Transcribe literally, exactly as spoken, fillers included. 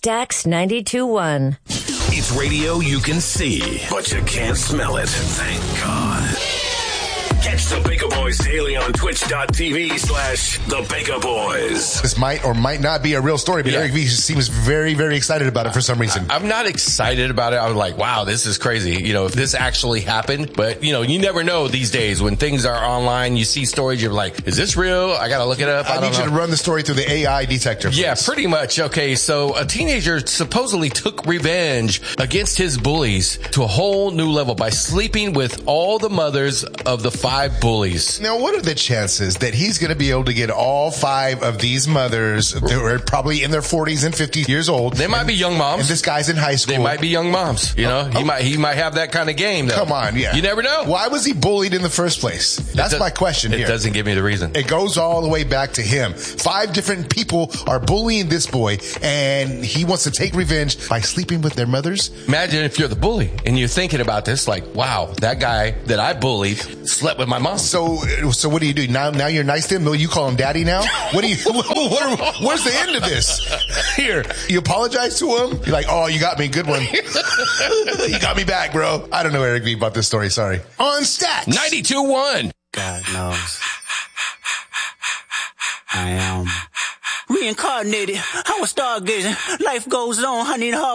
Stax ninety-two point one. It's radio you can see, but you can't smell it. Thank God. Catch the Baker Boys daily on twitch.tv slash the Baker Boys. This might or might not be a real story, but yeah. Eric V seems very, very excited about it for some reason. I'm not excited about it. I'm like, wow, this is crazy. You know, if this actually happened, but you know, you never know these days when things are online, you see stories, you're like, is this real? I got to look it up. I, I need know. you to run the story through the A I detector. Please. Yeah, pretty much. Okay. So a teenager supposedly took revenge against his bullies to a whole new level by sleeping with all the mothers of the five bullies. Now, what are the chances that he's going to be able to get all five of these mothers that were probably in their forties and fifties years old? They might and, be young moms. And this guy's in high school. They might be young moms. You know, oh, he oh. might he might have that kind of game, though. Come on, yeah. You never know. Why was he bullied in the first place? That's does, my question it here. It doesn't give me the reason. It goes all the way back to him. Five different people are bullying this boy, and he wants to take revenge by sleeping with their mothers. Imagine if you're the bully, and you're thinking about this, like, wow, that guy that I bullied slept with my mom. So, so what do you do now? Now you're nice to him. You call him daddy now. What do you? What, where's the end of this? Here, you apologize to him. You're like, oh, you got me, good one. You got me back, bro. I don't know Eric V about this story. Sorry. On Stax ninety-two point one. God knows. I am reincarnated. I was stargazing. Life goes on, honey. And